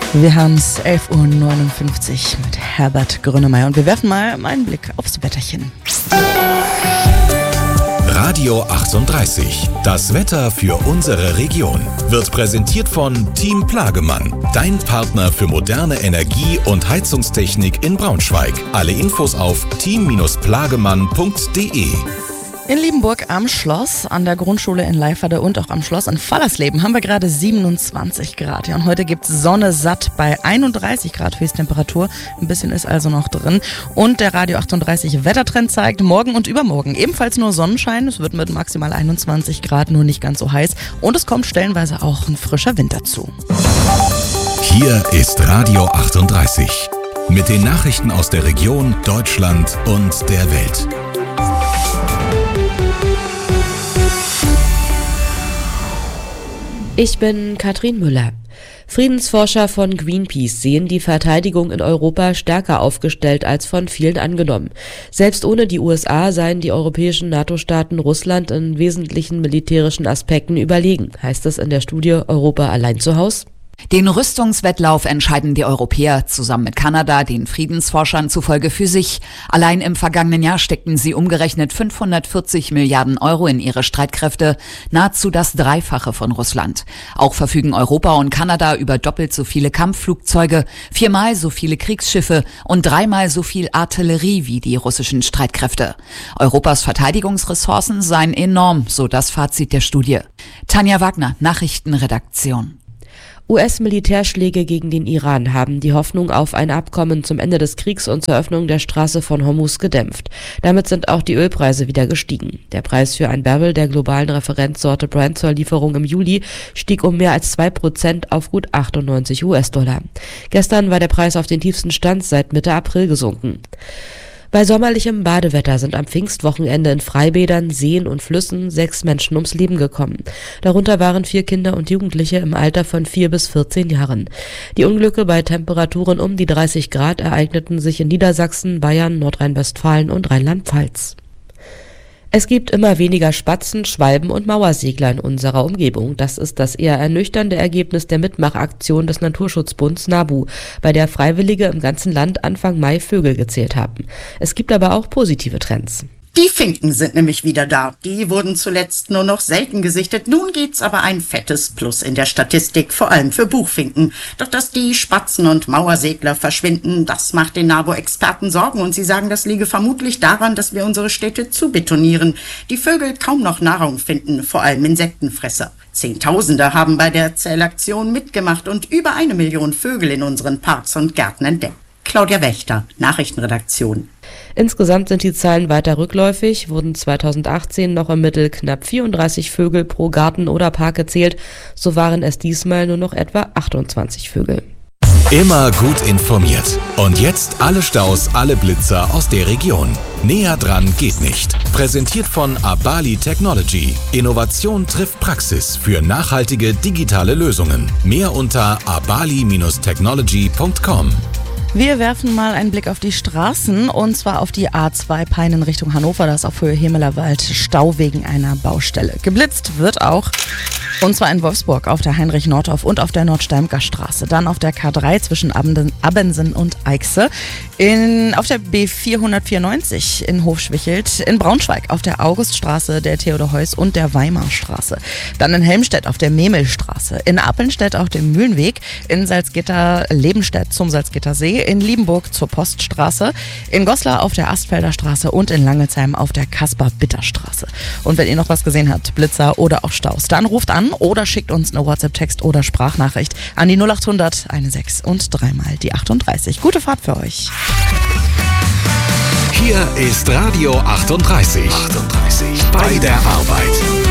Wir haben es 11.59 Uhr mit Herbert Grönemeyer und wir werfen mal einen Blick aufs Wetterchen. Radio 38, das Wetter für unsere Region, wird präsentiert von Team Plagemann, dein Partner für moderne Energie- und Heizungstechnik in Braunschweig. Alle Infos auf team-plagemann.de. In Liebenburg am Schloss, an der Grundschule in Leiferde und auch am Schloss in Fallersleben haben wir gerade 27 Grad. Ja, und heute gibt es Sonne satt bei 31 Grad Höchsttemperatur. Ein bisschen ist also noch drin. Und der Radio 38 Wettertrend zeigt, morgen und übermorgen ebenfalls nur Sonnenschein. Es wird mit maximal 21 Grad nur nicht ganz so heiß. Und es kommt stellenweise auch ein frischer Wind dazu. Hier ist Radio 38 mit den Nachrichten aus der Region, Deutschland und der Welt. Ich bin Katrin Müller. Friedensforscher von Greenpeace sehen die Verteidigung in Europa stärker aufgestellt als von vielen angenommen. Selbst ohne die USA seien die europäischen NATO-Staaten Russland in wesentlichen militärischen Aspekten überlegen, heißt es in der Studie Europa allein zu Haus? Den Rüstungswettlauf entscheiden die Europäer zusammen mit Kanada, den Friedensforschern zufolge, für sich. Allein im vergangenen Jahr steckten sie umgerechnet 540 Milliarden Euro in ihre Streitkräfte, nahezu das Dreifache von Russland. Auch verfügen Europa und Kanada über doppelt so viele Kampfflugzeuge, 4-mal so viele Kriegsschiffe und 3-mal so viel Artillerie wie die russischen Streitkräfte. Europas Verteidigungsressourcen seien enorm, so das Fazit der Studie. Tanja Wagner, Nachrichtenredaktion. US-Militärschläge gegen den Iran haben die Hoffnung auf ein Abkommen zum Ende des Kriegs und zur Öffnung der Straße von Hormuz gedämpft. Damit sind auch die Ölpreise wieder gestiegen. Der Preis für ein Barrel der globalen Referenzsorte Brent zur Lieferung im Juli stieg um mehr als 2% auf gut 98 US-Dollar. Gestern war der Preis auf den tiefsten Stand seit Mitte April gesunken. Bei sommerlichem Badewetter sind am Pfingstwochenende in Freibädern, Seen und Flüssen 6 Menschen ums Leben gekommen. Darunter waren 4 Kinder und Jugendliche im Alter von 4 bis 14 Jahren. Die Unglücke bei Temperaturen um die 30 Grad ereigneten sich in Niedersachsen, Bayern, Nordrhein-Westfalen und Rheinland-Pfalz. Es gibt immer weniger Spatzen, Schwalben und Mauersegler in unserer Umgebung. Das ist das eher ernüchternde Ergebnis der Mitmachaktion des Naturschutzbunds NABU, bei der Freiwillige im ganzen Land Anfang Mai Vögel gezählt haben. Es gibt aber auch positive Trends. Die Finken sind nämlich wieder da. Die wurden zuletzt nur noch selten gesichtet. Nun gibt's aber ein fettes Plus in der Statistik, vor allem für Buchfinken. Doch dass die Spatzen und Mauersegler verschwinden, das macht den NABU-Experten Sorgen. Und sie sagen, das liege vermutlich daran, dass wir unsere Städte zubetonieren. Die Vögel kaum noch Nahrung finden, vor allem Insektenfresser. Zehntausende haben bei der Zählaktion mitgemacht und über 1 Million Vögel in unseren Parks und Gärten entdeckt. Claudia Wächter, Nachrichtenredaktion. Insgesamt sind die Zahlen weiter rückläufig, wurden 2018 noch im Mittel knapp 34 Vögel pro Garten oder Park gezählt, so waren es diesmal nur noch etwa 28 Vögel. Immer gut informiert. Und jetzt alle Staus, alle Blitzer aus der Region. Näher dran geht nicht. Präsentiert von Abali Technology. Innovation trifft Praxis für nachhaltige digitale Lösungen. Mehr unter abali-technology.com. Wir werfen mal einen Blick auf die Straßen und zwar auf die A2 Peinen Richtung Hannover. Da ist auf Höhe Hemelerwald Stau wegen einer Baustelle. Geblitzt wird auch. Und zwar in Wolfsburg auf der Heinrich-Nordhoff und auf der Nordsteimker Straße. Dann auf der K3 zwischen Abensen und Eichse. Auf der B494 in Hofschwichelt. In Braunschweig auf der Auguststraße, der Theodor-Heuss und der Weimarstraße. Dann in Helmstedt auf der Memelstraße. In Appelnstedt auf dem Mühlenweg. In Salzgitter-Lebenstedt zum Salzgittersee. In Liebenburg zur Poststraße. In Goslar auf der Astfelder Straße und in Langelsheim auf der Kaspar-Bitter-Straße. Und wenn ihr noch was gesehen habt, Blitzer oder auch Staus, dann ruft an oder schickt uns eine WhatsApp-Text oder Sprachnachricht an die 0800 16 und 3-mal die 38. Gute Fahrt für euch. Hier ist Radio 38. Bei der Arbeit.